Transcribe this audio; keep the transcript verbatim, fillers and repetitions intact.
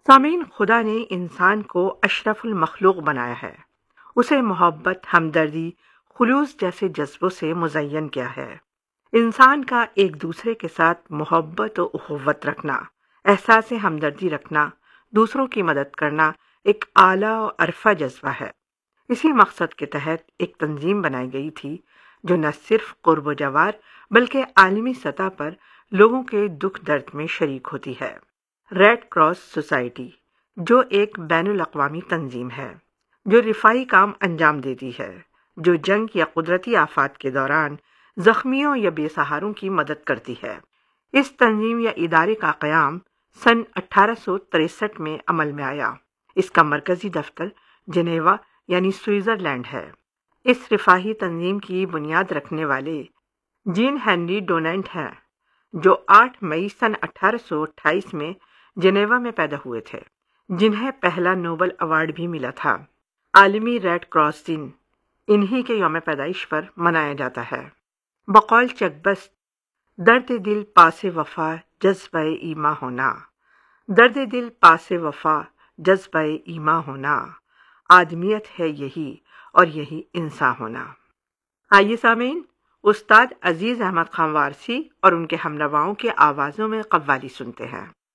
سامعین، خدا نے انسان کو اشرف المخلوق بنایا ہے۔ اسے محبت، ہمدردی، خلوص جیسے جذبوں سے مزین کیا ہے۔ انسان کا ایک دوسرے کے ساتھ محبت و اخوت رکھنا، احساس ہمدردی رکھنا، دوسروں کی مدد کرنا ایک اعلیٰ و عرفہ جذبہ ہے۔ اسی مقصد کے تحت ایک تنظیم بنائی گئی تھی جو نہ صرف قرب و جوار بلکہ عالمی سطح پر لوگوں کے دکھ درد میں شریک ہوتی ہے۔ ریڈ کراس سوسائٹی، جو ایک بین الاقوامی تنظیم ہے جو رفاہی کام انجام دیتی ہے، جو جنگ یا قدرتی آفات کے دوران زخمیوں یا بے سہاروں کی مدد کرتی ہے۔ اس تنظیم یا ادارے کا قیام سن اٹھارہ سو تریسٹھ میں عمل میں آیا۔ اس کا مرکزی دفتر جنیوا یعنی سوئٹزرلینڈ ہے۔ اس رفاہی تنظیم کی بنیاد رکھنے والے جین ہنری ڈونانٹ ہیں، جو آٹھ مئی سن اٹھارہ سو اٹھائیس میں جنیوا میں پیدا ہوئے تھے، جنہیں پہلا نوبل ایوارڈ بھی ملا تھا۔ عالمی ریڈ کراس دن انہی کے یوم پیدائش پر منایا جاتا ہے۔ بقول چک بست، درد دل پاس وفا جذبہ ایماں ہونا، درد دل پاس وفا جذبہ ایماں ہونا، آدمیت ہے یہی اور یہی انسان ہونا۔ آئیے سامعین، استاد عزیز احمد خان وارثی اور ان کے ہم نواؤں کے آوازوں میں قوالی سنتے ہیں۔